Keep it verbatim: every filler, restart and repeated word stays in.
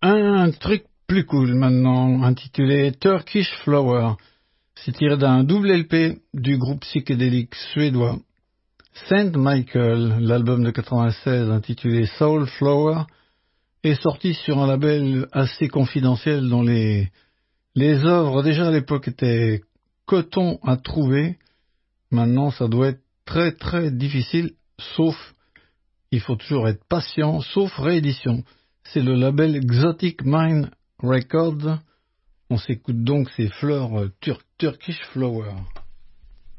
Un truc plus cool maintenant, intitulé Turkish Flower. C'est tiré d'un double L P du groupe psychédélique suédois Saint Michael. L'album de quatre-vingt-seize intitulé Soul Flower est sorti sur un label assez confidentiel dont les, les œuvres déjà à l'époque étaient coton à trouver. Maintenant ça doit être très très difficile, sauf, il faut toujours être patient, sauf réédition. C'est le label Exotic Mind Records. On s'écoute donc ces fleurs tur- Turkish Flower.